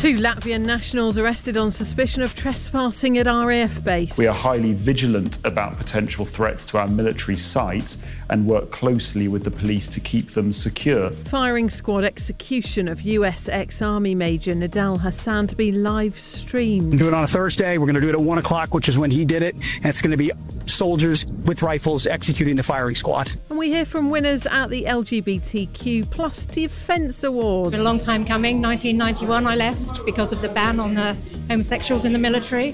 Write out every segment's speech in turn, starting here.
Two Latvian nationals arrested on suspicion of trespassing at RAF base. We are highly vigilant about potential threats to our military sites and work closely with the police to keep them secure. Firing squad execution of US ex-army major Nidal Hasan to be live streamed. We'll do it on a Thursday. We're going to do it at 1 o'clock, which is when he did it. And it's going to be soldiers with rifles executing the firing squad. And we hear from winners at the LGBTQ Plus Defence Awards. It's been a long time coming. 1991 I left because of the ban on the homosexuals in the military.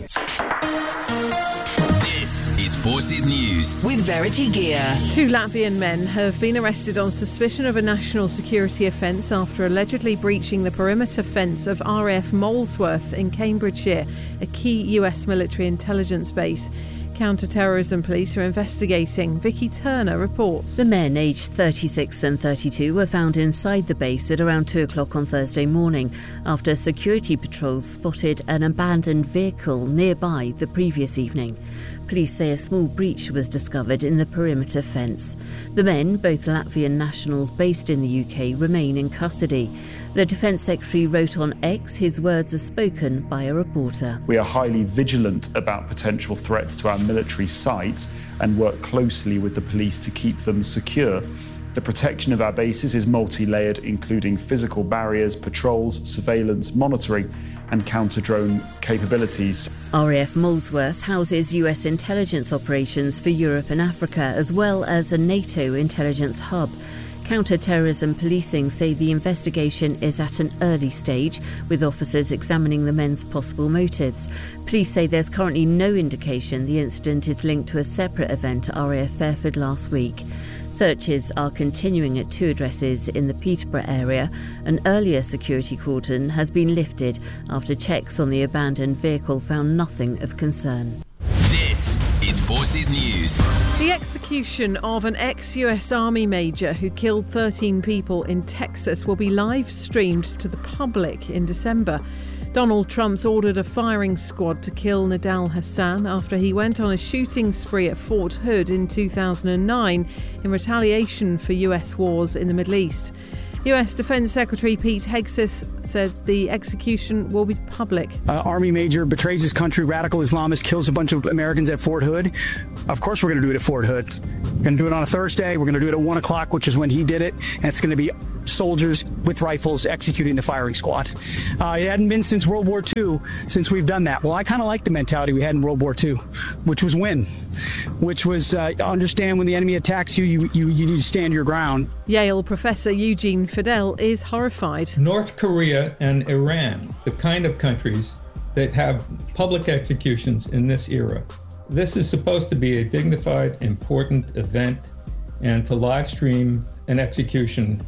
This is Forces News with Verity Gear. Two Latvian men have been arrested on suspicion of a national security offence after allegedly breaching the perimeter fence of RAF Molesworth in Cambridgeshire, a key US military intelligence base. Counter-terrorism police are investigating. Vicky Turner reports. The men, aged 36 and 32, were found inside the base at around 2 o'clock on Thursday morning after security patrols spotted an abandoned vehicle nearby the previous evening. Police say a small breach was discovered in the perimeter fence. The men, both Latvian nationals based in the UK, remain in custody. The Defence Secretary wrote on X his words are spoken by a reporter. We are highly vigilant about potential threats to our military sites and work closely with the police to keep them secure. The protection of our bases is multi-layered, including physical barriers, patrols, surveillance, monitoring and counter-drone capabilities. RAF Molesworth houses US intelligence operations for Europe and Africa, as well as a NATO intelligence hub. Counter-terrorism policing say the investigation is at an early stage, with officers examining the men's possible motives. Police say there's currently no indication the incident is linked to a separate event at RAF Fairford last week. Searches are continuing at 2 addresses in the Peterborough area. An earlier security cordon has been lifted after checks on the abandoned vehicle found nothing of concern. This is Forces News. The execution of an ex-US Army major who killed 13 people in Texas will be live streamed to the public in December. Donald Trump's ordered a firing squad to kill Nidal Hasan after he went on a shooting spree at Fort Hood in 2009 in retaliation for US wars in the Middle East. US Defence Secretary Pete Hegseth said the execution will be public. Army major betrays his country, radical Islamist, kills a bunch of Americans at Fort Hood. Of course we're going to do it at Fort Hood. We're going to do it on a Thursday. We're going to do it at 1 o'clock, which is when he did it. And it's going to be soldiers with rifles executing the firing squad. It hadn't been since World War II since we've done that. Well, I kind of like the mentality we had in World War II, which was win, which was understand when the enemy attacks you, you need to stand your ground. Yale professor Eugene Fidel is horrified. North Korea and Iran, the kind of countries that have public executions in this era. This is supposed to be a dignified, important event, and to live stream an execution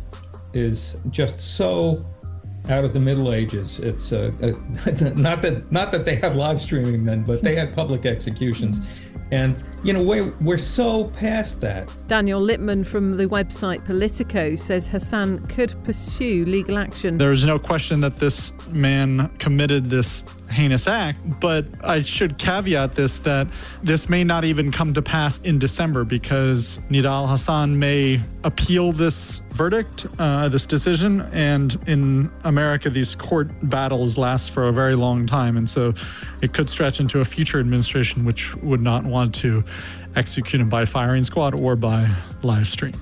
is just so out of the Middle Ages. It's not that they have live streaming then, but they had public executions. And, you know, we're so past that. Daniel Littman from the website Politico says Hasan could pursue legal action. There's no question that this man committed this heinous act, but I should caveat this that this may not even come to pass in December because Nidal Hasan may appeal this verdict, this decision, and in America these court battles last for a very long time, and so it could stretch into a future administration which would not want to execute him by firing squad or by live stream.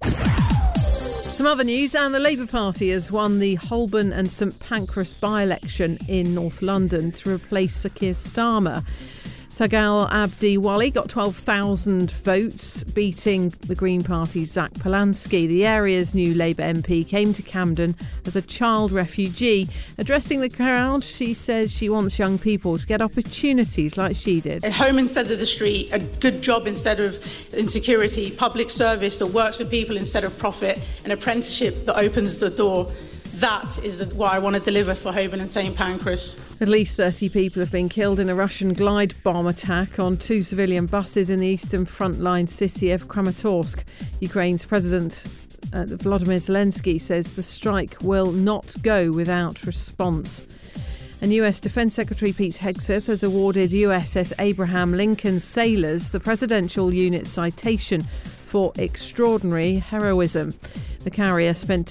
Some other news, and the Labour Party has won the Holborn and St Pancras by-election in North London to replace Sir Keir Starmer. Sagal Abdi Wali got 12,000 votes, beating the Green Party's Zach Polanski. The area's new Labour MP came to Camden as a child refugee. Addressing the crowd, she says she wants young people to get opportunities like she did. A home instead of the street, a good job instead of insecurity, public service that works for people instead of profit, an apprenticeship that opens the door. That is what I want to deliver for Holborn and St Pancras. At least 30 people have been killed in a Russian glide bomb attack on 2 civilian buses in the eastern frontline city of Kramatorsk. Ukraine's President Volodymyr Zelensky says the strike will not go without response. And US Defence Secretary Pete Hegseth has awarded USS Abraham Lincoln sailors the Presidential Unit Citation for extraordinary heroism. The carrier spent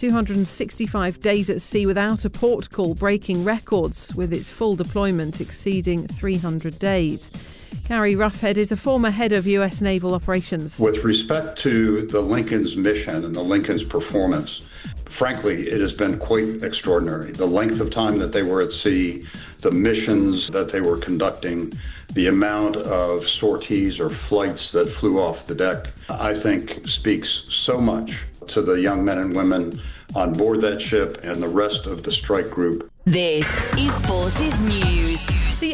265 days at sea without a port call, breaking records, with its full deployment exceeding 300 days. Gary Roughead is a former head of US naval operations. With respect to the Lincoln's mission and the Lincoln's performance, frankly, it has been quite extraordinary. The length of time that they were at sea, the missions that they were conducting, the amount of sorties or flights that flew off the deck, I think speaks so much to the young men and women on board that ship and the rest of the strike group. This is Forces News. The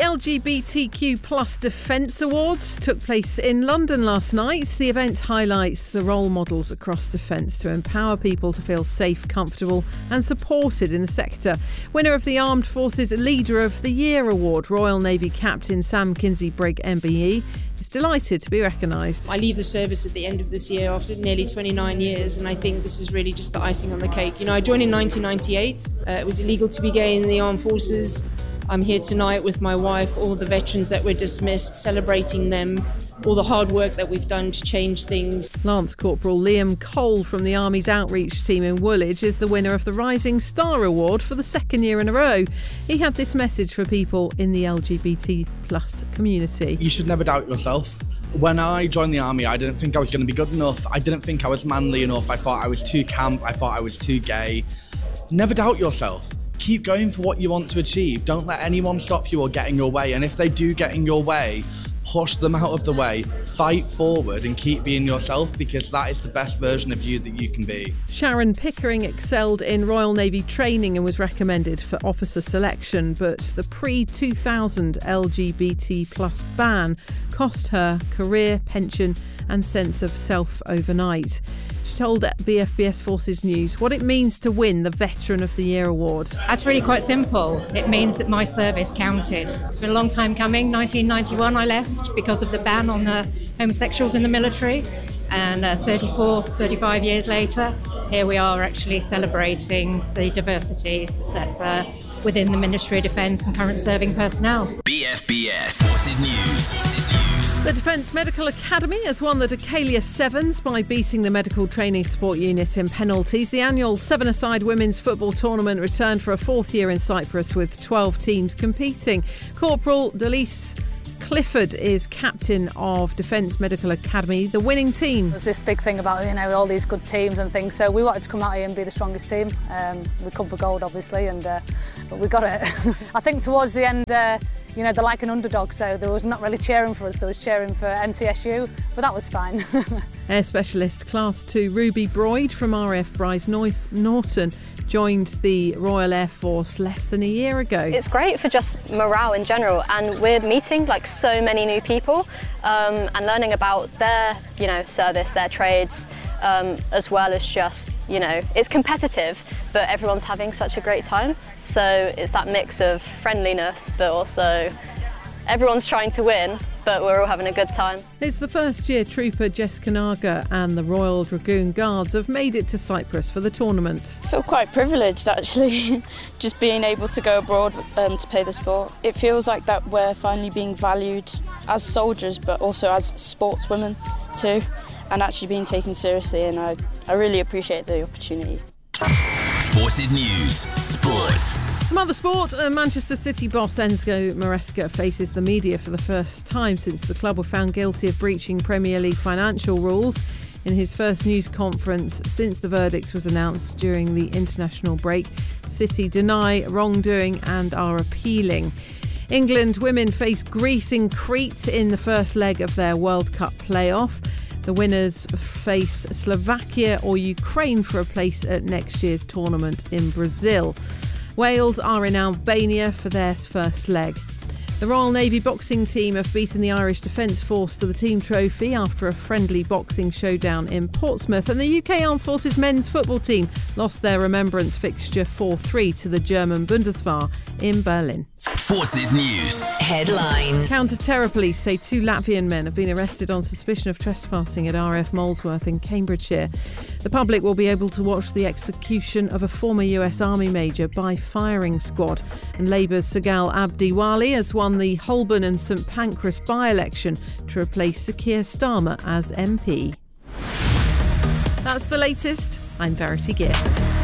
LGBTQ Plus Defence Awards took place in London last night. The event highlights the role models across defence to empower people to feel safe, comfortable and supported in the sector. Winner of the Armed Forces Leader of the Year Award, Royal Navy Captain Sam Kinsey-Brigg MBE, is delighted to be recognised. I leave the service at the end of this year after nearly 29 years, and I think this is really just the icing on the cake. You know, I joined in 1998. It was illegal to be gay in the armed forces. I'm here tonight with my wife, all the veterans that were dismissed, celebrating them, all the hard work that we've done to change things. Lance Corporal Liam Cole from the Army's outreach team in Woolwich is the winner of the Rising Star Award for the second year in a row. He had this message for people in the LGBT plus community. You should never doubt yourself. When I joined the army, I didn't think I was going to be good enough. I didn't think I was manly enough. I thought I was too camp. I thought I was too gay. Never doubt yourself. Keep going for what you want to achieve. Don't let anyone stop you or get in your way. And if they do get in your way, push them out of the way, fight forward and keep being yourself, because that is the best version of you that you can be. Sharon Pickering excelled in Royal Navy training and was recommended for officer selection, but the pre-2000 LGBT plus ban cost her career, pension and sense of self overnight. She told BFBS Forces News what it means to win the Veteran of the Year award. That's really quite simple. It means that my service counted. It's been a long time coming. 1991 I left because of the ban on homosexuals in the military, and 35 years later, here we are actually celebrating the diversities that are within the Ministry of Defence and current serving personnel. BFBS Forces News. The Defence Medical Academy has won the Decalia Sevens by beating the Medical Training Support Unit in penalties. The annual seven-a-side women's football tournament returned for a fourth year in Cyprus with 12 teams competing. Corporal Delise Clifford is captain of Defence Medical Academy, the winning team. There's this big thing about, all these good teams and things, so we wanted to come out here and be the strongest team. We come for gold, obviously, but we got it. I think towards the end, they're like an underdog, so there was not really cheering for us, there was cheering for MTSU, but that was fine. Air Specialist Class 2 Ruby Broyd from RAF Bryce Norton joined the Royal Air Force less than a year ago. It's great for just morale in general, and we're meeting so many new people and learning about their service, their trades, as well as just it's competitive, but everyone's having such a great time, so it's that mix of friendliness but also everyone's trying to win, but we're all having a good time. It's the first year Trooper Jessica Naga and the Royal Dragoon Guards have made it to Cyprus for the tournament. I feel quite privileged, actually, just being able to go abroad to play the sport. It feels like that we're finally being valued as soldiers, but also as sportswomen too, and actually being taken seriously, and I really appreciate the opportunity. Forces News Sports. Some other sport, Manchester City boss Enzo Maresca faces the media for the first time since the club were found guilty of breaching Premier League financial rules. In his first news conference since the verdict was announced during the international break, City deny wrongdoing and are appealing. England women face Greece in Crete in the first leg of their World Cup playoff. The winners face Slovakia or Ukraine for a place at next year's tournament in Brazil. Wales are in Albania for their first leg. The Royal Navy boxing team have beaten the Irish Defence Force to the team trophy after a friendly boxing showdown in Portsmouth. And the UK Armed Forces men's football team lost their remembrance fixture 4-3 to the German Bundeswehr in Berlin. Forces News Headlines. Counter-terror police say 2 Latvian men have been arrested on suspicion of trespassing at RF Molesworth in Cambridgeshire. The public will be able to watch the execution of a former US Army major by firing squad. And Labour's Sagal Abdiwali has won the Holborn and St Pancras by-election to replace Sir Keir Starmer as MP. That's the latest. I'm Verity Gear.